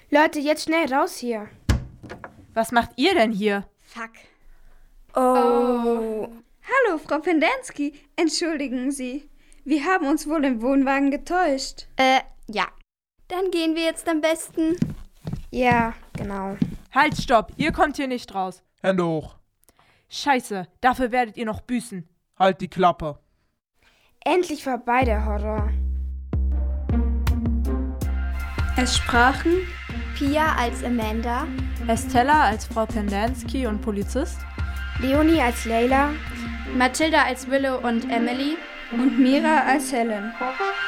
Leute, jetzt schnell raus hier. Was macht ihr denn hier? Fuck. Oh. Hallo, Frau Pendanski. Entschuldigen Sie. Wir haben uns wohl im Wohnwagen getäuscht. Ja. Dann gehen wir jetzt am besten. Ja, genau. Halt, stopp, ihr kommt hier nicht raus. Hände hoch. Scheiße, dafür werdet ihr noch büßen. Halt die Klappe. Endlich vorbei der Horror. Es sprachen Pia als Amanda, Estella als Frau Pendanski und Polizist. Leonie als Leila. Mathilda als Willow und Emily. und Mira als Helen.